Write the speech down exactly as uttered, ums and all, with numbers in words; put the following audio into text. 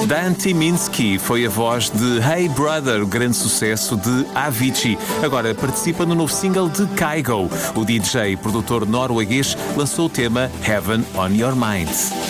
Dan Tyminski foi a voz de Hey Brother, o grande sucesso de Avicii. Agora participa no novo single de Kygo. O D J e produtor norueguês lançou o tema Heaven on Your Mind.